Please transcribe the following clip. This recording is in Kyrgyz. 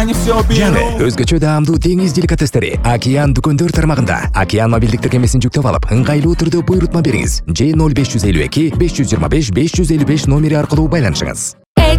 Жаңы өзгөчө даамдуу деңиз деликатестери Океан дүкөндөр тармагында. Океан мобилдик тиркемесин жүктөп алып, ыңгайлуу түрдө буйрутма бериңиз. Ж 0552 525 555 номери аркылуу байланышыңыз.